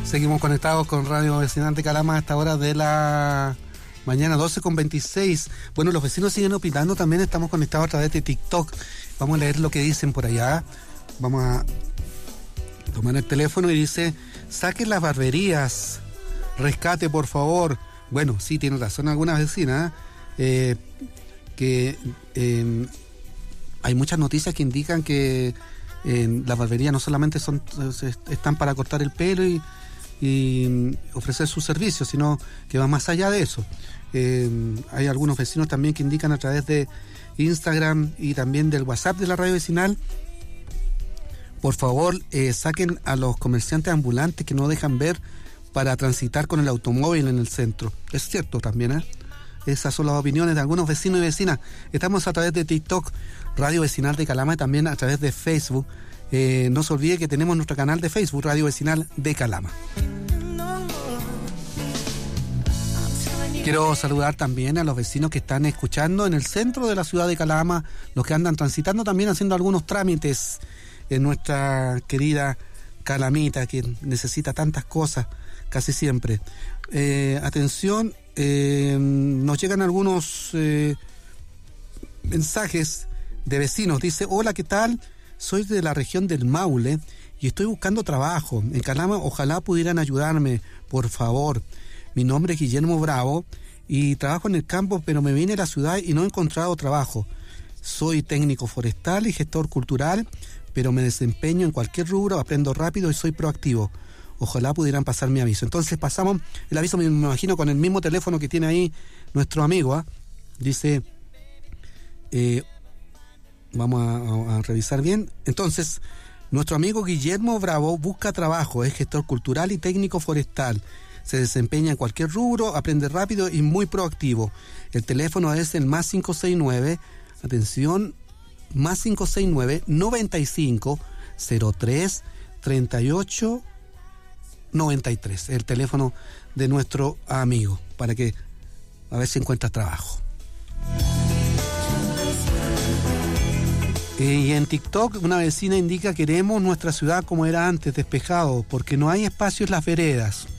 Seguimos conectados con Radio Vecinal de Calama a esta hora de la mañana, 12:26. Bueno, los vecinos siguen opinando, también estamos conectados a través de TikTok. Vamos a leer lo que dicen por allá. Vamos a tomar el teléfono y dice: saquen las barberías, rescate por favor. Bueno, sí, tiene razón algunas vecinas, que hay muchas noticias que indican que las barberías no solamente están para cortar el pelo y ofrecer sus servicios, sino que va más allá de eso. Hay algunos vecinos también que indican a través de Instagram y también del WhatsApp de la radio vecinal: por favor, saquen a los comerciantes ambulantes que no dejan ver para transitar con el automóvil en el centro. Es cierto también, ¿eh? Esas son las opiniones de algunos vecinos y vecinas. Estamos a través de TikTok, Radio Vecinal de Calama, y también a través de Facebook. No se olvide que tenemos nuestro canal de Facebook, Radio Vecinal de Calama. Quiero saludar también a los vecinos que están escuchando en el centro de la ciudad de Calama, los que andan transitando también haciendo algunos trámites en nuestra querida Calamita, que necesita tantas cosas casi siempre. Atención, nos llegan algunos mensajes de vecinos. Dice: hola, ¿qué tal? Soy de la región del Maule y estoy buscando trabajo en Calama. Ojalá pudieran ayudarme, por favor. Mi nombre es Guillermo Bravo y trabajo en el campo, pero me vine a la ciudad y no he encontrado trabajo. Soy técnico forestal y gestor cultural, pero me desempeño en cualquier rubro, aprendo rápido y soy proactivo. Ojalá pudieran pasar mi aviso. Entonces pasamos el aviso, me imagino, con el mismo teléfono que tiene ahí nuestro amigo, ¿eh? Dice, vamos a revisar bien. Entonces, nuestro amigo Guillermo Bravo busca trabajo, es gestor cultural y técnico forestal. Se desempeña en cualquier rubro, aprende rápido y muy proactivo. El teléfono es el más 569, atención, más 569 95 03 38 93, el teléfono de nuestro amigo, para que a ver si encuentras trabajo. Y en TikTok una vecina indica: queremos nuestra ciudad como era antes, despejado, porque no hay espacio en las veredas.